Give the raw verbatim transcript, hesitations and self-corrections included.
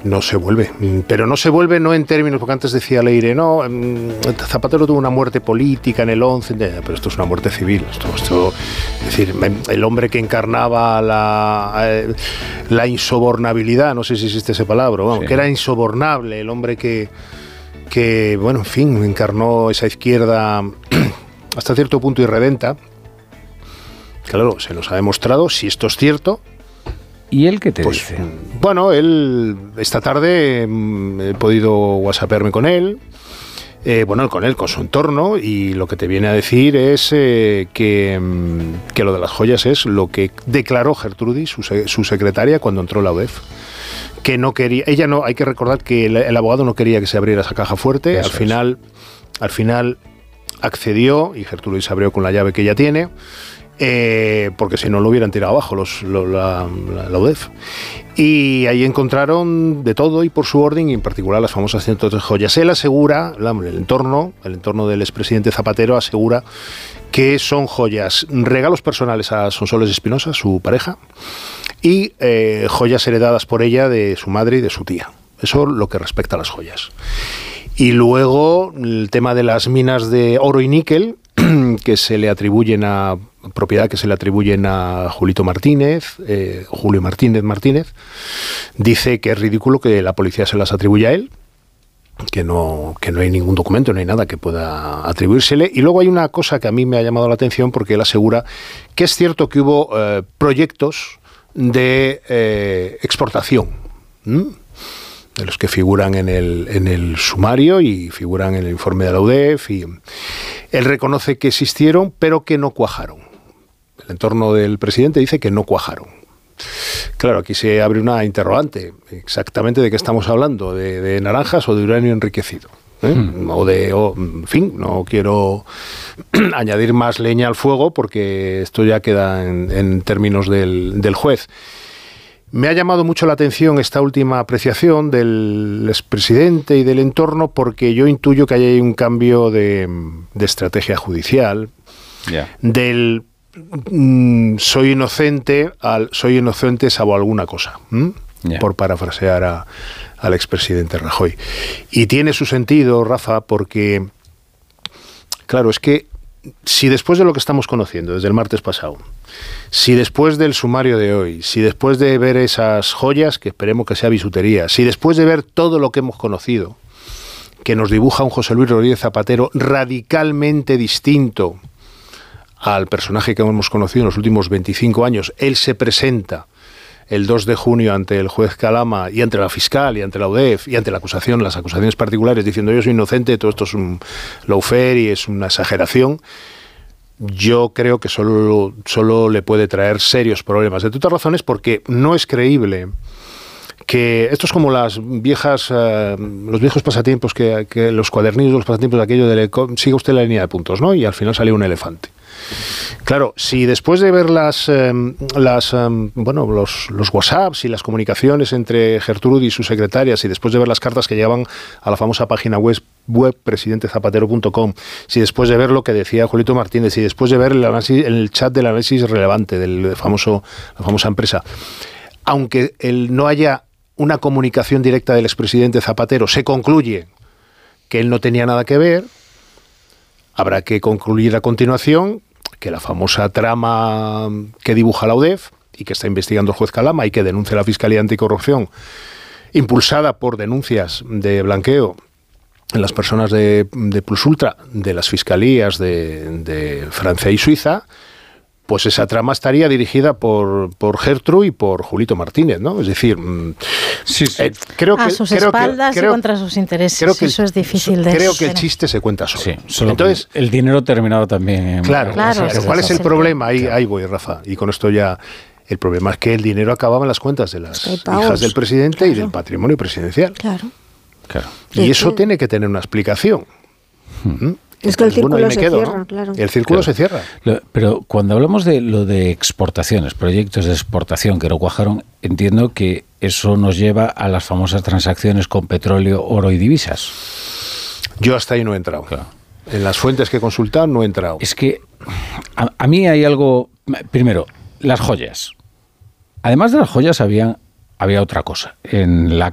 no se vuelve. Pero no se vuelve no en términos, porque antes decía Leire, no, Zapatero tuvo una muerte política en el once, pero esto es una muerte civil. Esto, esto, es decir, el hombre que encarnaba la, la insobornabilidad, no sé si existe esa palabra, bueno, sí. que era insobornable, el hombre que, que, bueno, en fin, encarnó esa izquierda hasta cierto punto irredenta. Claro, se nos ha demostrado, si esto es cierto. ¿Y él qué te pues, dice? Bueno, él, esta tarde he podido whatsappearme con él, eh, bueno, con él, con su entorno, y lo que te viene a decir es eh, que, que lo de las joyas es lo que declaró Gertrudis, su, su secretaria, cuando entró la U D E F. Que no quería, ella no, hay que recordar que el, el abogado no quería que se abriera esa caja fuerte, al final, al final accedió, y Gertrudis abrió con la llave que ella tiene. Eh, porque si no lo hubieran tirado abajo los, lo, la, la, la U D E F. Y ahí encontraron de todo y por su orden, y en particular las famosas ciento tres joyas. Él asegura, el entorno, el entorno del expresidente Zapatero asegura que son joyas, regalos personales a Sonsoles Espinosa, su pareja, y eh, joyas heredadas por ella de su madre y de su tía. Eso lo que respecta a las joyas. Y luego el tema de las minas de oro y níquel, que se le atribuyen a propiedad que se le atribuyen a Julito Martínez, eh, Julio Martínez Martínez, dice que es ridículo que la policía se las atribuya a él, que no, que no hay ningún documento, no hay nada que pueda atribuírsele. Y luego hay una cosa que a mí me ha llamado la atención, porque él asegura que es cierto que hubo eh, proyectos de eh, exportación, ¿Mm? de los que figuran en el, en el sumario y figuran en el informe de la U D E F, y él reconoce que existieron, pero que no cuajaron. El entorno del presidente dice que no cuajaron. Claro, aquí se abre una interrogante, exactamente de qué estamos hablando, de, de naranjas o de uranio enriquecido, ¿eh? Hmm. o de, o, en fin, no quiero añadir más leña al fuego, porque esto ya queda en, en términos del, del juez. Me ha llamado mucho la atención esta última apreciación del expresidente y del entorno, porque yo intuyo que hay un cambio de, de estrategia judicial, yeah. del mm, soy inocente al soy inocente salvo alguna cosa, yeah. por parafrasear a, al expresidente Rajoy. Y tiene su sentido, Rafa, porque, claro, es que si después de lo que estamos conociendo desde el martes pasado, si después del sumario de hoy, si después de ver esas joyas, que esperemos que sea bisutería, si después de ver todo lo que hemos conocido, que nos dibuja un José Luis Rodríguez Zapatero radicalmente distinto al personaje que hemos conocido en los últimos veinticinco años, él se presenta el dos de junio ante el juez Calama y ante la fiscal y ante la U D E F y ante la acusación, las acusaciones particulares, diciendo yo soy inocente, todo esto es un lawfare y es una exageración. Yo creo que solo, solo le puede traer serios problemas, de todas razones, porque no es creíble que esto es como las viejas, uh, los viejos pasatiempos, que, que los cuadernillos, los pasatiempos de aquello de siga usted la línea de puntos, ¿no? Y al final salió un elefante. Claro, si después de ver las, eh, las eh, bueno, los, los WhatsApps y las comunicaciones entre Gertrudis y su secretaria, si después de ver las cartas que llegaban a la famosa página web, web presidente zapatero punto com, si después de ver lo que decía Julito Martínez, si después de ver el, análisis, el chat del análisis relevante del famoso, la famosa empresa, aunque el, no haya una comunicación directa del expresidente Zapatero, se concluye que él no tenía nada que ver, habrá que concluir a continuación que la famosa trama que dibuja la U D E F y que está investigando el juez Calama y que denuncia la Fiscalía Anticorrupción, impulsada por denuncias de blanqueo en las personas de, de Plus Ultra, de las fiscalías de, de Francia y Suiza, pues esa trama estaría dirigida por, por Gertrude y por Julito Martínez, ¿no? Es decir, sí, sí. Eh, creo que, a sus creo espaldas que, creo, y contra sus intereses. Creo que eso es difícil de Creo que el ser. chiste se cuenta solo. Sí, solo Entonces, el dinero terminado también. En claro, claro, claro. sí, ¿Cuál sí, es el sí, problema? Ahí, claro. ahí voy, Rafa. Y con esto ya... El problema es que el dinero acababa en las cuentas de las sí, hijas del presidente, claro, y del patrimonio presidencial. Claro. Claro. Y sí, eso sí. tiene que tener una explicación. Hmm. Es que el círculo bueno, se quedo, cierra, ¿no? claro. El círculo claro. se cierra. Lo, pero cuando hablamos de lo de exportaciones, proyectos de exportación que no cuajaron, entiendo que eso nos lleva a las famosas transacciones con petróleo, oro y divisas. Yo hasta ahí no he entrado. Claro. En las fuentes que he consultado no he entrado. Es que a, a mí hay algo... Primero, las joyas. Además de las joyas había, había otra cosa. En la